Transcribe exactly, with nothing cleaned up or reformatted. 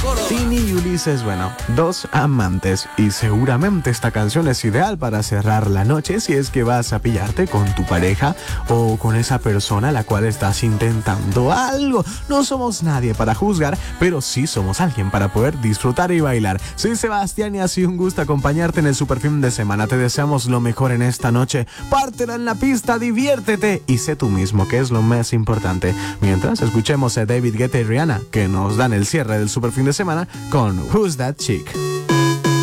Tini y Ulises, bueno, dos amantes, y seguramente esta canción es ideal para cerrar la noche si es que vas a pillarte con tu pareja o con esa persona a la cual estás intentando algo. No somos nadie para juzgar, pero sí somos alguien para poder disfrutar y bailar. Soy Sebastián y ha sido un gusto acompañarte en el Superfilm de semana. Te deseamos lo mejor en esta noche. Pártela en la pista, diviértete y sé tú mismo, que es lo más importante. Mientras escuchemos a David Guetta y Rihanna, que nos dan el cierre del Superfilm de semana con Who's That Chick.